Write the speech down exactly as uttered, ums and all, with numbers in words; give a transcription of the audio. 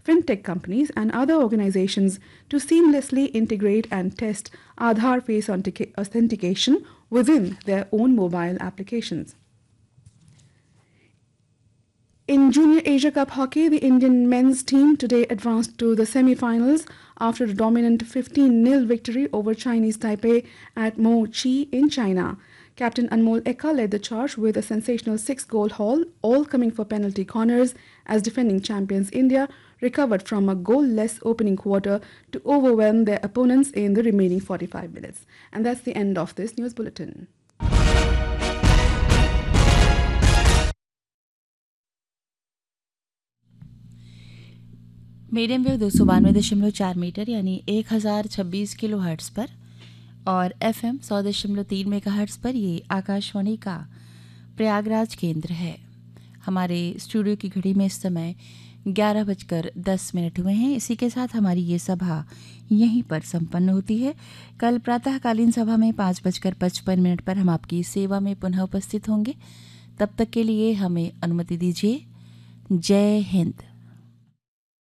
fintech companies, and other organizations to seamlessly integrate and test Aadhaar face authentication within their own mobile applications. In Junior Asia Cup hockey, the Indian men's team today advanced to the semi-finals after a dominant fifteen nil victory over Chinese Taipei at Mo Chi in China. Captain Anmol Ekka led the charge with a sensational six-goal haul, all coming for penalty corners, as defending champions India recovered from a goal-less opening quarter to overwhelm their opponents in the remaining forty-five minutes. And that's the end of this news bulletin. Medium wave दो सौ बानवे दशमलव चार metre यानी एक हज़ार छब्बीस kilo hertz पर और एफ एम सौ दशमलव तीन मेगा हर्ट्स पर ये आकाशवाणी का प्रयागराज केंद्र है। हमारे स्टूडियो की घड़ी में इस समय ग्यारह बजकर दस मिनट हुए हैं। इसी के साथ हमारी ये सभा यहीं पर संपन्न होती है। कल प्रातःकालीन सभा में पाँच बजकर पचपन मिनट पर हम आपकी सेवा में पुनः उपस्थित होंगे। तब तक के लिए हमें अनुमति दीजिए। जय हिंद।